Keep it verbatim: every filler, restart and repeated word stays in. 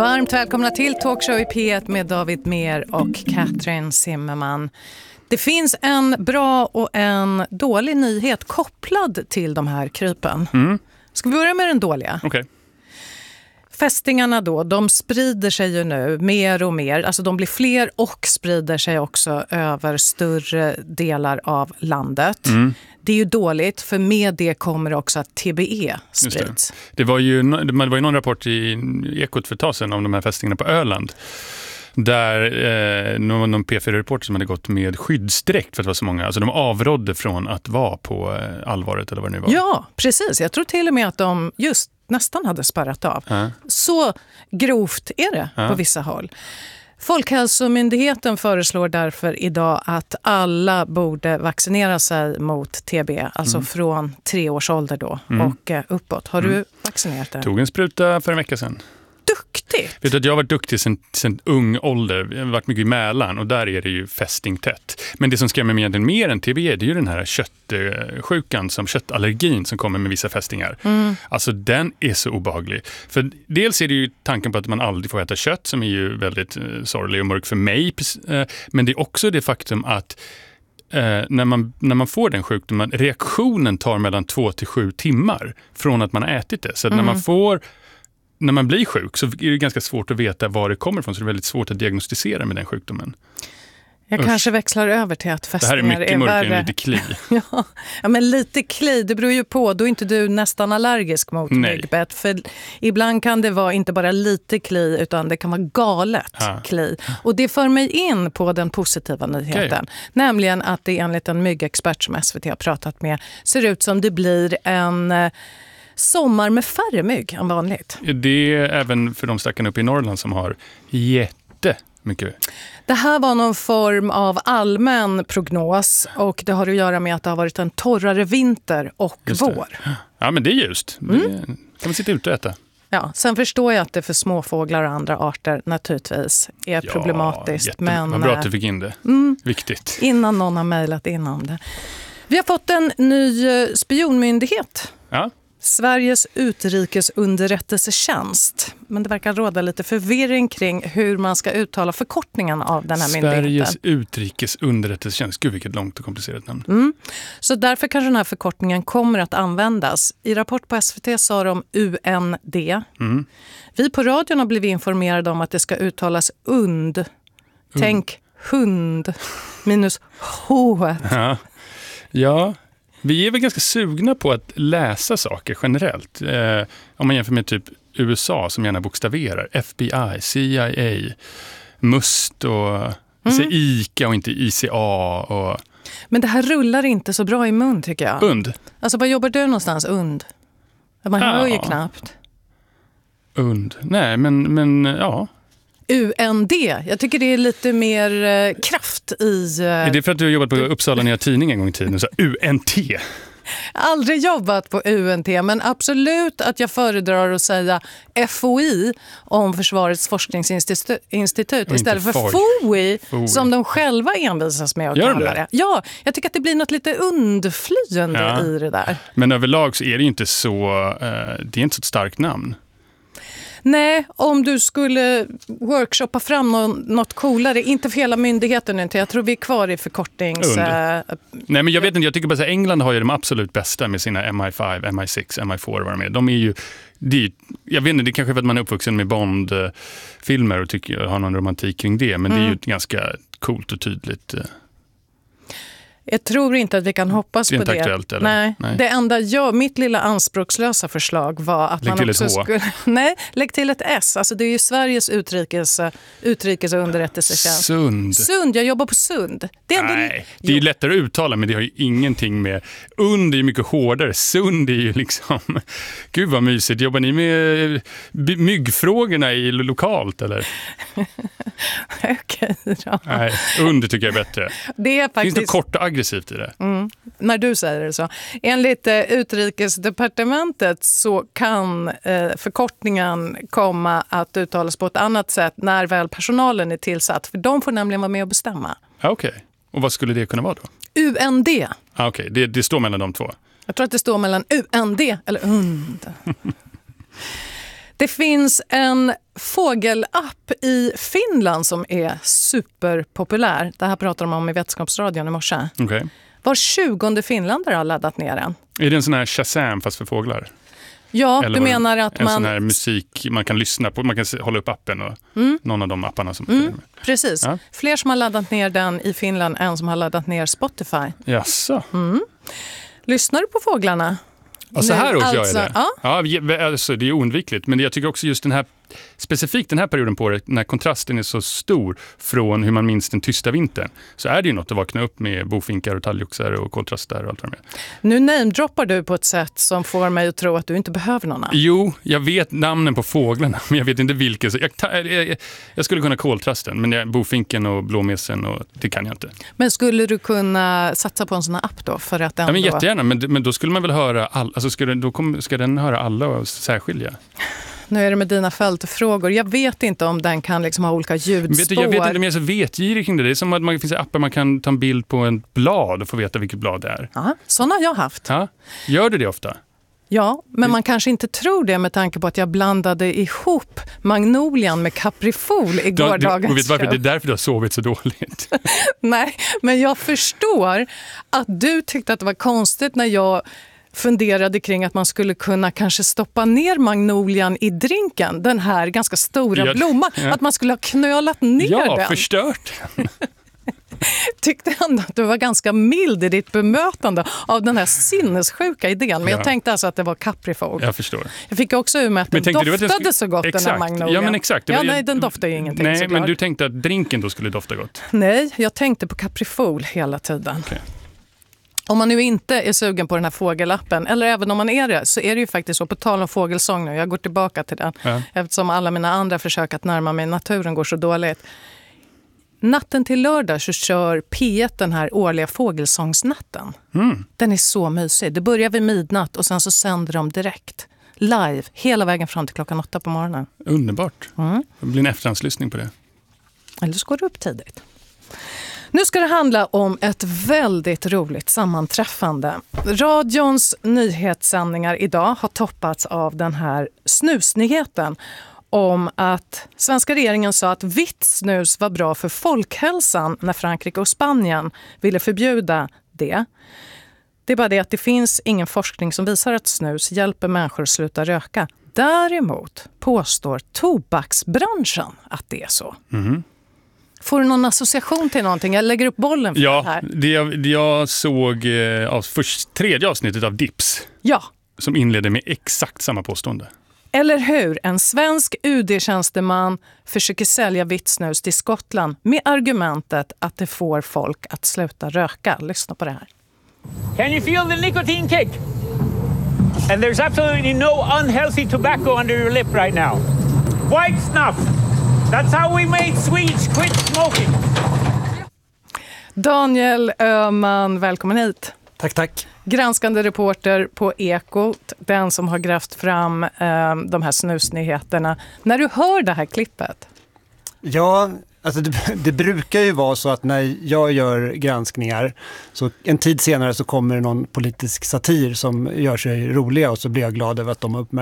Varmt välkomna till Talkshow i P ett med David Mer och Katrin Zimmerman. Det finns en bra och en dålig nyhet kopplad till de här krypen. Mm. Ska vi börja med den dåliga? Okej. Okay. Fästingarna då, de sprider sig ju nu mer och mer. Alltså de blir fler och sprider sig också över större delar av landet. Mm. Det är ju dåligt, för med det kommer också att T B E sprids. Det. Det, var ju, det var ju någon rapport i Ekot för ett tag sedan om de här fästingarna på Öland. Där eh, någon, någon P fyra-reporter som hade gått med skyddsdräkt för att det var så många. Alltså de avrådde från att vara på eh, allvaret eller vad det nu var. Ja, precis. Jag tror till och med att de just nästan hade spärrat av. Äh. Så grovt är det äh. på vissa håll. Folkhälsomyndigheten föreslår därför idag att alla borde vaccinera sig mot T B, alltså mm. från tre års ålder då mm. och eh, uppåt. Har mm. du vaccinerat dig? Tog en spruta för en vecka sedan. Duktigt! Vet du att jag har varit duktig sedan, sedan ung ålder. Jag har varit mycket i Mälaren och där är det ju fästingtätt. Men det som skrämmer mig egentligen mer än T B E, det är ju den här köttsjukan, som köttallergin som kommer med vissa fästingar. Mm. Alltså den är så obehaglig. För dels är det ju tanken på att man aldrig får äta kött, som är ju väldigt eh, sorglig och mörk för mig. Eh, men det är också det faktum att Eh, när, man, när man får den sjukdomen, reaktionen tar mellan två till sju timmar från att man har ätit det. Så att mm. när man får När man blir sjuk så är det ganska svårt att veta var det kommer ifrån, så det är väldigt svårt att diagnostisera med den sjukdomen. Jag Usch. kanske växlar över till att fästingar är värre. Det här är mycket mörkare än lite kli. ja. ja, men lite kli, det beror ju på. Då är inte du nästan allergisk mot myggbett. För ibland kan det vara inte bara lite kli, utan det kan vara galet ja. kli. Och det för mig in på den positiva nyheten. Okay. Nämligen att det enligt en myggexpert som S V T har pratat med ser ut som det blir en sommar med färre mygg än vanligt. Det är även för de stackarna uppe i Norrland som har jättemycket. Det här var någon form av allmän prognos och det har att göra med att det har varit en torrare vinter och vår. Ja, men det är just. Det mm. kan man sitta ute och äta. Ja, sen förstår jag att det för småfåglar och andra arter naturligtvis är ja, problematiskt. Jätte- men vad bra att du fick in det. Mm, Viktigt. Innan någon har mejlat in om det. Vi har fått en ny spionmyndighet. Ja. Sveriges utrikesunderrättelsetjänst. Men det verkar råda lite förvirring kring hur man ska uttala förkortningen av den här myndigheten. Sveriges utrikesunderrättelsetjänst. Gud, vilket långt och komplicerat namn. Mm. Så därför kanske den här förkortningen kommer att användas. I rapport på S V T sa de U N D. Mm. Vi på radion har blivit informerade om att det ska uttalas und. Mm. Tänk hund minus H. Ja. Ja. Vi är väl ganska sugna på att läsa saker generellt. Eh, om man jämför med typ U S A som gärna bokstaverar. F B I, C I A, MUST och mm. ICA och inte I C A. Och... Men det här rullar inte så bra i mun tycker jag. Und? Alltså var jobbar du någonstans? Und? Man hör ja. ju knappt. Und? Nej, men, men ja... U N D. Jag tycker det är lite mer eh, kraft i... Eh, är det för att du har jobbat på Uppsala Nya Tidning en gång i tiden? Så U N T. Aldrig jobbat på U N T, men absolut att jag föredrar att säga F O I om Försvarets forskningsinstitut istället för F O I, F O I som de själva envisas med att Gör kalla det? det. Ja, jag tycker att det blir något lite undflyende ja. i det där. Men överlag så är det ju inte så... Uh, det är inte så ett starkt namn. Nej, om du skulle workshoppa fram något coolare, inte för hela myndigheten inte. Jag tror vi är kvar i förkortnings... Äh, Nej, men jag vet inte, jag tycker bara att England har ju de absolut bästa med sina M I fem, M I sex, M I fyra vad de är. De är ju... De, jag vet inte, det är kanske för att man är uppvuxen med Bond-filmer och tycker har någon romantik kring det, men mm. det är ju ganska coolt och tydligt... Jag tror inte att vi kan hoppas det på det. Aktuellt, eller? Nej. Nej. Det enda jag, mitt lilla anspråkslösa förslag var att lägg man till också ett H. skulle... Nej, lägg till ett S. Alltså det är ju Sveriges utrikes, utrikes och underrättelsetjänst. Sund. Sund, jag jobbar på Sund. Det är, ändå... Nej, det är ju lättare att uttala, men det har ju ingenting med... Und är ju mycket hårdare. Sund är ju liksom... Gud vad mysigt. Jobbar ni med myggfrågorna i lokalt, eller? Okej då. Nej, und tycker jag är bättre. Det är faktiskt... Finns det kort och aggressivt i det? Mm. När du säger det så. Enligt eh, utrikesdepartementet så kan eh, förkortningen komma att uttalas på ett annat sätt när väl personalen är tillsatt. För de får nämligen vara med och bestämma. Okej. Okay. Och vad skulle det kunna vara då? U N D. Okej, okay. det, det står mellan de två. Jag tror att det står mellan U N D eller U N D. Det finns en fågelapp i Finland som är superpopulär. Det här pratar de om i Vetenskapsradion i morse. Okay. Var tjugonde finländare har laddat ner den. Är det en sån här Shazam fast för fåglar? Ja, Eller du menar att en man... sån här musik man kan lyssna på, man kan hålla upp appen och mm. någon av de apparna som... Mm, precis. Ja. Fler som har laddat ner den i Finland än som har laddat ner Spotify. Jaså? Mm. Lyssnar du på fåglarna? Ja, så här års alltså, gör jag det. Ja. Ja, alltså, det är oundvikligt. Men jag tycker också just den här, specifikt den här perioden på året, när kontrasten är så stor från hur man minns den tysta vintern, så är det ju något att vakna upp med bofinkar och talgoxar och koltrastar och allt vad det är. Nu namedroppar du på ett sätt som får mig att tro att du inte behöver någon. Jo, jag vet namnen på fåglarna, men jag vet inte vilka. Jag, jag, jag skulle kunna koltrasten, men jag, bofinken och blåmesen, och det kan jag inte. Men skulle du kunna satsa på en sån här app då? För att ändå... Ja, men jättegärna, men, men då skulle man väl höra all, alltså ska, det, då kom, ska den höra alla och särskilja? Nu är det med dina följdfrågor. Jag vet inte om den kan liksom ha olika ljudspår. Vet du, jag vet inte om jag är så vetgirig kring det. Det är som att man finns appar man kan ta en bild på en blad och få veta vilket blad det är. Ja, sådana har jag haft. Ja, gör du det ofta? Ja, men man kanske inte tror det med tanke på att jag blandade ihop magnolian med kaprifol i gårdagens show. Och vet varför? show. Det är därför du har sovit så dåligt. Nej, men jag förstår att du tyckte att det var konstigt när jag funderade kring att man skulle kunna kanske stoppa ner magnolian i drinken. Den här ganska stora ja, blomman. Ja. Att man skulle ha knölat ner ja, den. Ja, förstört den. Tyckte ändå att du var ganska mild i ditt bemötande av den här sinnessjuka idén. Men ja. jag tänkte alltså att det var kaprifol. Jag förstår. Jag fick också ur mig att den doftade skulle... så gott, exakt. den här magnolian. Ja, men exakt. Ja, var... nej, den doftar ju ingenting. Nej, såklart. men du tänkte att drinken då skulle dofta gott? Nej, jag tänkte på kaprifol hela tiden. Okay. Om man nu inte är sugen på den här fågelappen, eller även om man är det, så är det ju faktiskt så, på tal om fågelsång nu, jag går tillbaka till den, ja. Eftersom alla mina andra försök att närma mig naturen går så dåligt. Natten till lördag så kör P ett den här årliga fågelsångsnatten. Mm. Den är så mysig. Det börjar vid midnatt och sen så sänder de direkt, live, hela vägen fram till klockan åtta på morgonen. Underbart. Mm. Det blir en efterhandslyssning på det. Eller så går du upp tidigt. Nu ska det handla om ett väldigt roligt sammanträffande. Radions nyhetssändningar idag har toppats av den här snusnyheten om att svenska regeringen sa att vitt snus var bra för folkhälsan när Frankrike och Spanien ville förbjuda det. Det är bara det att det finns ingen forskning som visar att snus hjälper människor att sluta röka. Däremot påstår tobaksbranschen att det är så. Mm. Får du någon association till någonting? Jag lägger upp bollen för ja, det här. Det jag, det jag såg eh, av först, tredje avsnittet av Dips. Ja. Som inledde med exakt samma påstående. Eller hur? En svensk U D-tjänsteman försöker sälja vitt snus till Skottland med argumentet att det får folk att sluta röka. Lyssna på det här. Can you feel the nicotine kick? And there's absolutely no unhealthy tobacco under your lip right now. White snuff. That's how we made Swedes quit smoking. Daniel Öhman, välkommen hit. Tack, tack. Granskande reporter på Ekot, den som har grävt fram eh, de här snusnyheterna. När du hör det här klippet? Ja, alltså det, det brukar ju vara så att när jag gör granskningar så en tid senare så kommer någon politisk satir som gör sig roliga och så blir jag glad över att de har uppmärksammat